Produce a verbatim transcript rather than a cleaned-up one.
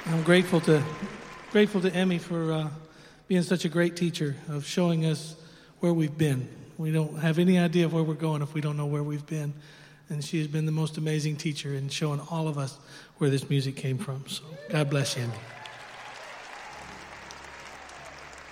I'm grateful to grateful to Emmy for uh, being such a great teacher of showing us where we've been. We don't have any idea of where we're going if we don't know where we've been. And she has been the most amazing teacher in showing all of us where this music came from. So God bless you, Emmy.